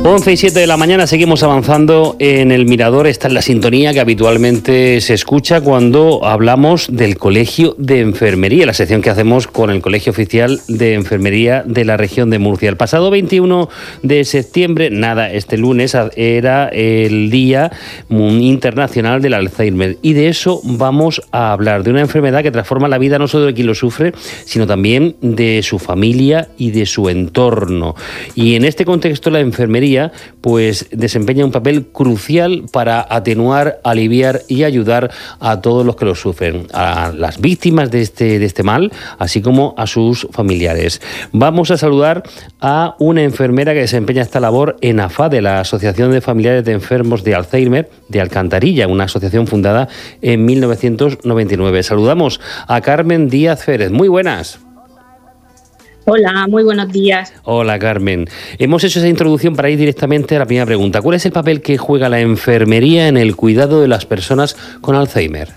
11:07 de la mañana, seguimos avanzando en el Mirador. Esta es la sintonía que habitualmente se escucha cuando hablamos del Colegio de Enfermería, la sección que hacemos con el Colegio Oficial de Enfermería de la región de Murcia. El pasado 21 de septiembre, este lunes, era el Día Internacional del Alzheimer, y de eso vamos a hablar, de una enfermedad que transforma la vida no solo de quien lo sufre, sino también de su familia y de su entorno. Y en este contexto la enfermería pues desempeña un papel crucial para atenuar, aliviar y ayudar a todos los que lo sufren, a las víctimas de este mal, así como a sus familiares. Vamos a saludar a una enfermera que desempeña esta labor en AFADE, la Asociación de Familiares de Enfermos de Alzheimer de Alcantarilla, una asociación fundada en 1999. Saludamos a Carmen Díaz Férez. Muy buenas. Hola, muy buenos días. Hola, Carmen. Hemos hecho esa introducción para ir directamente a la primera pregunta. ¿Cuál es el papel que juega la enfermería en el cuidado de las personas con Alzheimer?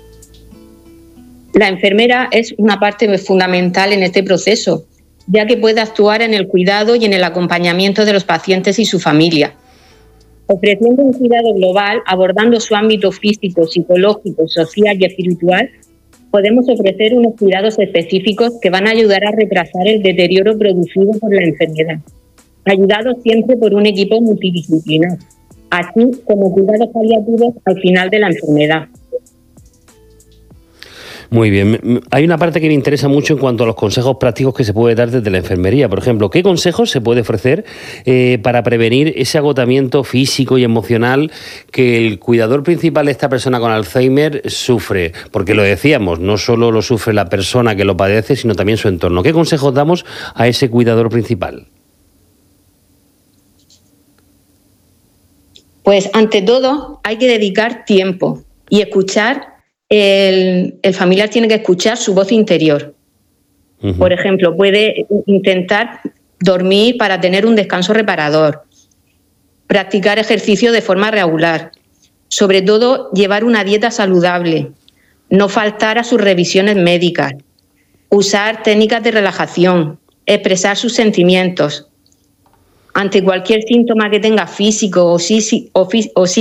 La enfermera es una parte fundamental en este proceso, ya que puede actuar en el cuidado y en el acompañamiento de los pacientes y su familia, ofreciendo un cuidado global, abordando su ámbito físico, psicológico, social y espiritual. Podemos ofrecer unos cuidados específicos que van a ayudar a retrasar el deterioro producido por la enfermedad, ayudados siempre por un equipo multidisciplinar, así como cuidados paliativos al final de la enfermedad. Muy bien. Hay una parte que me interesa mucho en cuanto a los consejos prácticos que se puede dar desde la enfermería. Por ejemplo, ¿qué consejos se puede ofrecer para prevenir ese agotamiento físico y emocional que el cuidador principal de esta persona con Alzheimer sufre? Porque lo decíamos, no solo lo sufre la persona que lo padece, sino también su entorno. ¿Qué consejos damos a ese cuidador principal? Pues ante todo hay que dedicar tiempo y escuchar. El familiar tiene que escuchar su voz interior. Por ejemplo, puede intentar dormir para tener un descanso reparador, practicar ejercicio de forma regular, sobre todo llevar una dieta saludable, no faltar a sus revisiones médicas, usar técnicas de relajación, expresar sus sentimientos. Ante cualquier síntoma que tenga físico o